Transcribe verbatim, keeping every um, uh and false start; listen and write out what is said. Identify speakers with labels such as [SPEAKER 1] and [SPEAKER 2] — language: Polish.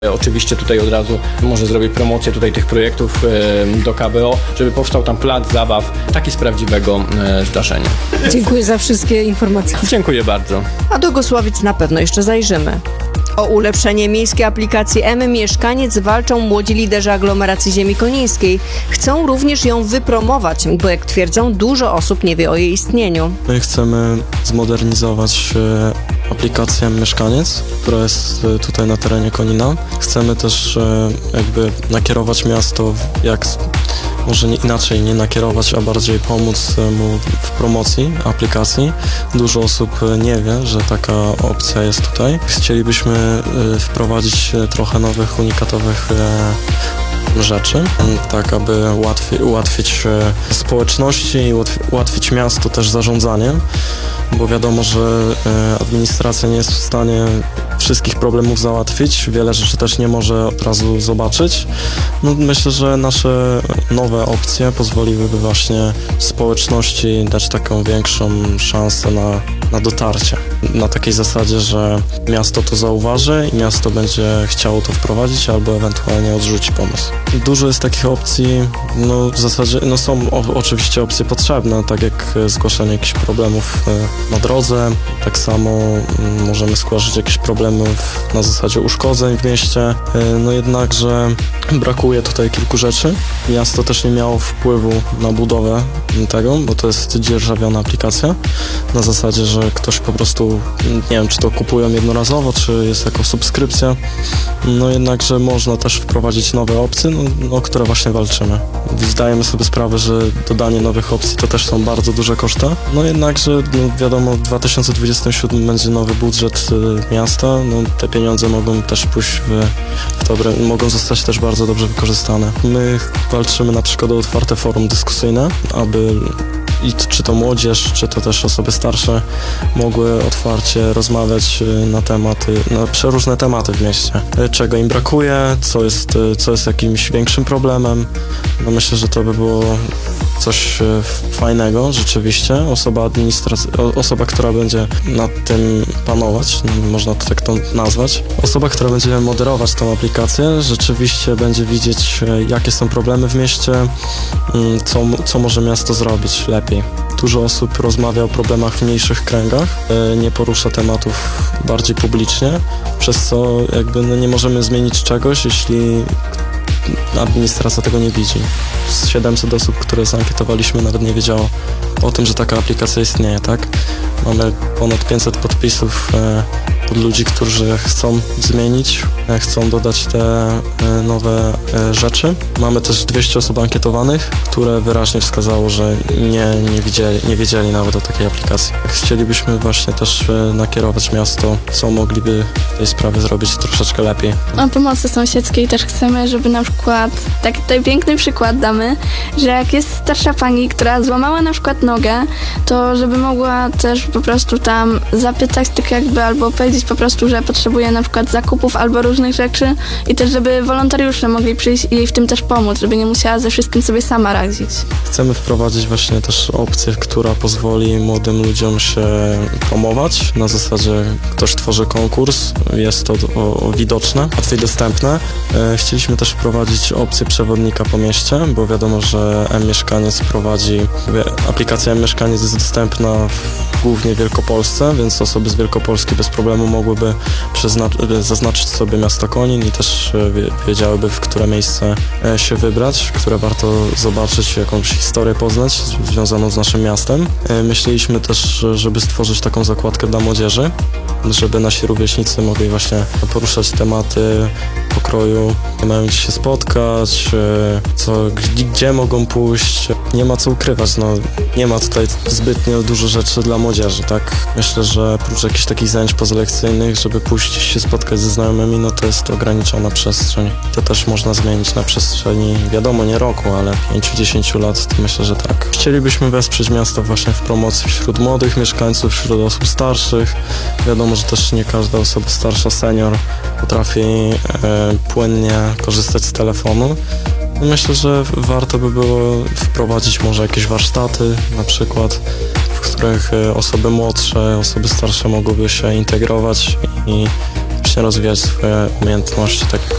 [SPEAKER 1] Oczywiście tutaj od razu może zrobić promocję tutaj tych projektów do K B O, żeby powstał tam plac zabaw, taki z prawdziwego zdarzenia.
[SPEAKER 2] Dziękuję za wszystkie informacje.
[SPEAKER 1] Dziękuję bardzo.
[SPEAKER 3] A do Gosławic na pewno jeszcze zajrzymy. O ulepszenie miejskiej aplikacji M-Mieszkaniec walczą młodzi liderzy aglomeracji ziemi konieńskiej. Chcą również ją wypromować, bo jak twierdzą, dużo osób nie wie o jej istnieniu.
[SPEAKER 4] My chcemy zmodernizować aplikację Mieszkaniec, która jest tutaj na terenie Konina. Chcemy też jakby nakierować miasto, jak może nie inaczej, nie nakierować, a bardziej pomóc mu w promocji aplikacji. Dużo osób nie wie, że taka opcja jest tutaj. Chcielibyśmy wprowadzić trochę nowych, unikatowych rzeczy, tak aby łatwiej, ułatwić społeczności i ułatwić miasto też zarządzanie, bo wiadomo, że administracja nie jest w stanie wszystkich problemów załatwić, wiele rzeczy też nie może od razu zobaczyć. No, myślę, że nasze nowe opcje pozwoliłyby właśnie społeczności dać taką większą szansę na, na dotarcie. Na takiej zasadzie, że miasto to zauważy i miasto będzie chciało to wprowadzić albo ewentualnie odrzuci pomysł. Dużo jest takich opcji, no w zasadzie no są o, oczywiście opcje potrzebne, tak jak zgłaszanie jakichś problemów na drodze, tak samo możemy zgłaszać jakieś problemy w, na zasadzie uszkodzeń w mieście, no jednakże brakuje tutaj kilku rzeczy. Miasto też nie miało wpływu na budowę tego, bo to jest dzierżawiona aplikacja, na zasadzie, że ktoś po prostu, nie wiem, czy to kupują jednorazowo, czy jest jako subskrypcja, no jednakże można też wprowadzić nowe opcje, no, o które właśnie walczymy. Zdajemy sobie sprawę, że dodanie nowych opcji to też są bardzo duże koszty, no jednakże no, wiadomo, w dwa tysiące dwudziestym siódmym będzie nowy budżet y, miasta, no, te pieniądze mogą też pójść w, w dobre, mogą zostać też bardzo dobrze wykorzystane. My walczymy na przykład o otwarte forum dyskusyjne, aby i czy to młodzież, czy to też osoby starsze mogły otwarcie rozmawiać na tematy, na przeróżne tematy w mieście. Czego im brakuje, co jest, co jest jakimś większym problemem. No myślę, że to by było coś fajnego rzeczywiście. Osoba administrac- osoba, która będzie nad tym panować, można to tak to nazwać. Osoba, która będzie moderować tą aplikację, rzeczywiście będzie widzieć, jakie są problemy w mieście, co, co może miasto zrobić lepiej. Dużo osób rozmawia o problemach w mniejszych kręgach, nie porusza tematów bardziej publicznie, przez co jakby no nie możemy zmienić czegoś, jeśli administracja tego nie widzi. Z siedemset osób, które zankietowaliśmy, nawet nie wiedziało o tym, że taka aplikacja istnieje, tak? Mamy ponad pięćset podpisów e, od ludzi, którzy chcą zmienić, e, chcą dodać te e, nowe e, rzeczy. Mamy też dwieście osób ankietowanych, które wyraźnie wskazało, że nie, nie, widzieli, nie wiedzieli nawet o takiej aplikacji. Chcielibyśmy właśnie też e, nakierować miasto, co mogliby w tej sprawie zrobić troszeczkę lepiej.
[SPEAKER 5] O pomocy sąsiedzkiej też chcemy, żeby na przykład, tak tutaj piękny przykład damy, że jak jest starsza pani, która złamała na przykład nogę, to żeby mogła też po prostu tam zapytać tak jakby, albo powiedzieć po prostu, że potrzebuje na przykład zakupów albo różnych rzeczy i też żeby wolontariusze mogli przyjść i jej w tym też pomóc, żeby nie musiała ze wszystkim sobie sama radzić. Chcemy
[SPEAKER 4] wprowadzić właśnie też opcję, która pozwoli młodym ludziom się promować. Na zasadzie ktoś tworzy konkurs, jest to o, o widoczne, łatwiej dostępne. E, chcieliśmy też wprowadzić opcję przewodnika po mieście, bo wiadomo, że M-Mieszkaniec prowadzi, aplikacja M-Mieszkaniec jest dostępna w, głównie w Wielkopolsce, więc osoby z Wielkopolski bez problemu mogłyby przezna- zaznaczyć sobie miasto Konin i też wiedziałyby, w które miejsce się wybrać, które warto zobaczyć, jakąś historię poznać związaną z naszym miastem. Myśleliśmy też, żeby stworzyć taką zakładkę dla młodzieży, żeby nasi rówieśnicy mogli właśnie poruszać tematy pokroju, mają gdzie się spotkać, co, gdzie mogą pójść. Nie ma co ukrywać, no, nie ma tutaj zbytnio dużo rzeczy dla młodzieży, tak? Myślę, że oprócz jakichś takich zajęć pozalekcyjnych, żeby pójść się spotkać ze znajomymi, no to jest ograniczona przestrzeń. To też można zmienić na przestrzeni, wiadomo, nie roku, ale pięć do dziesięciu lat, to myślę, że tak. Chcielibyśmy wesprzeć miasto właśnie w promocji wśród młodych mieszkańców, wśród osób starszych. Wiadomo, że też nie każda osoba starsza, senior potrafi e, płynnie korzystać z telefonu. Myślę, że warto by było wprowadzić może jakieś warsztaty na przykład, w których osoby młodsze, osoby starsze mogłyby się integrować i właśnie rozwijać swoje umiejętności, tak